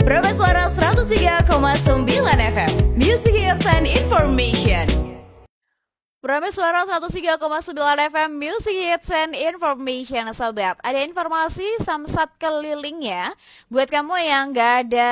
Suara 103,9 FM Music Hits and Information. Suara 103,9 FM Music Hits and Information. Sobat, ada informasi samsat keliling ya buat kamu yang gak ada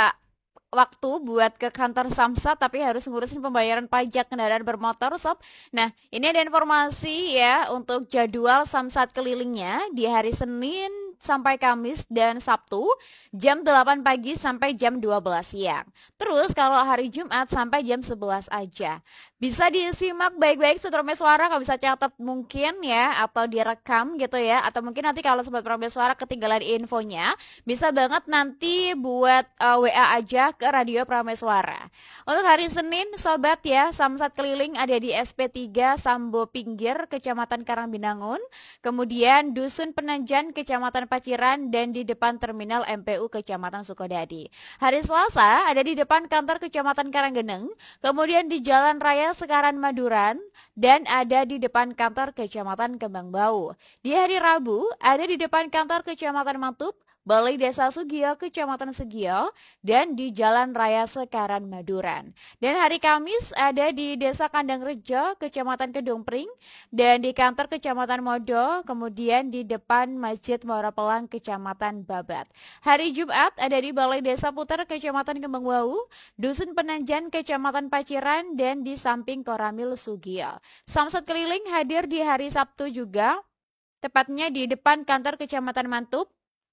waktu buat ke kantor Samsat tapi harus ngurusin pembayaran pajak kendaraan bermotor, sob. Nah, ini ada informasi ya untuk jadwal Samsat kelilingnya di hari Senin sampai Kamis dan Sabtu jam 8 pagi sampai jam 12 siang. Terus kalau hari Jumat sampai jam 11 aja. Bisa disimak baik-baik Sobat Suara, kalau bisa catat mungkin ya, atau direkam gitu ya, atau mungkin nanti kalau Sobat Suara ketinggalan infonya, bisa banget nanti buat WA aja ke Radio Suara. Untuk hari Senin Sobat ya, Samsat keliling ada di SP3 Sambo Pinggir, Kecamatan Karangbinangun, kemudian Dusun Penanjan, Kecamatan Paciran, dan di depan Terminal MPU Kecamatan Sukodadi. Hari Selasa ada di depan kantor Kecamatan Karanggeneng, kemudian di Jalan Raya Sekaran Maduran, dan ada di depan kantor Kecamatan Kembangbau. Di hari Rabu ada di depan kantor Kecamatan Matup, Balai Desa Sugio, Kecamatan Sugio, dan di Jalan Raya Sekaran Maduran. Dan hari Kamis ada di Desa Kandang Rejo, Kecamatan Kedungpring, dan di kantor Kecamatan Modo, kemudian di depan Masjid Muara Pelang, Kecamatan Babat. Hari Jumat ada di Balai Desa Puter, Kecamatan Kembangbau, Dusun Penanjan, Kecamatan Paciran, dan di samping Koramil Sugio. Samsat keliling hadir di hari Sabtu juga, tepatnya di depan kantor Kecamatan Matup,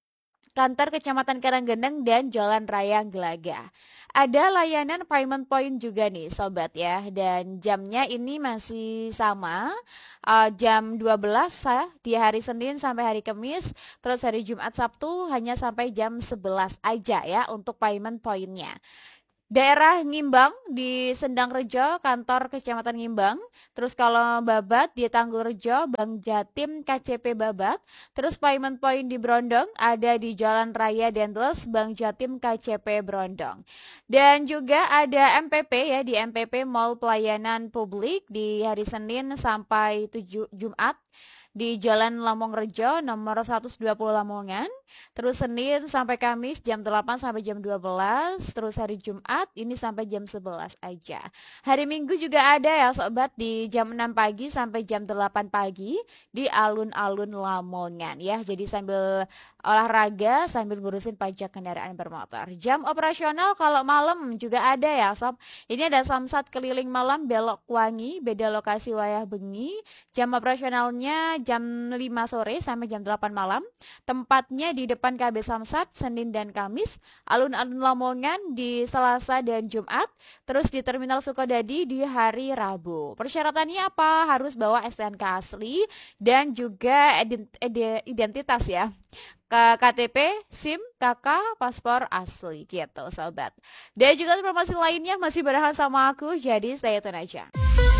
kantor Kecamatan Karanggeneng, dan Jalan Raya Gelaga. Ada layanan payment point juga nih Sobat ya, dan jamnya ini masih sama, jam 12 di hari Senin sampai hari Kamis, terus hari Jumat Sabtu hanya sampai jam 11 aja ya untuk payment pointnya. Daerah Ngimbang di Sendang Rejo, kantor Kecamatan Ngimbang. Terus kalau Babat di Tanggul Rejo, Bang Jatim, KCP Babat. Terus payment point di Brondong ada di Jalan Raya Dendles, Bang Jatim, KCP Brondong. Dan juga ada MPP ya, di MPP Mall Pelayanan Publik di hari Senin sampai Jumat di Jalan Lamong Rejo nomor 120 Lamongan. Terus Senin sampai Kamis jam 8 sampai jam 12. Terus hari Jumat ini sampai jam 11 aja. Hari Minggu juga ada ya Sobat, di jam 6 pagi sampai jam 8 pagi di alun-alun Lamongan ya. Jadi sambil olahraga sambil ngurusin pajak kendaraan bermotor. Jam operasional kalau malam juga ada ya Sob. Ini ada Samsat keliling malam Belok Wangi, beda lokasi wayah bengi. Jam operasionalnya jam 5 sore sampai jam 8 malam. Tempatnya di depan KB Samsat Senin dan Kamis, alun-alun Lamongan di Selasa dan Jumat, terus di Terminal Sukodadi di hari Rabu. Persyaratannya apa? Harus bawa STNK asli dan juga identitas ya. KTP, SIM, KK, paspor asli gitu Sobat. Dan juga informasi lainnya masih berahan sama aku, jadi stay tune aja.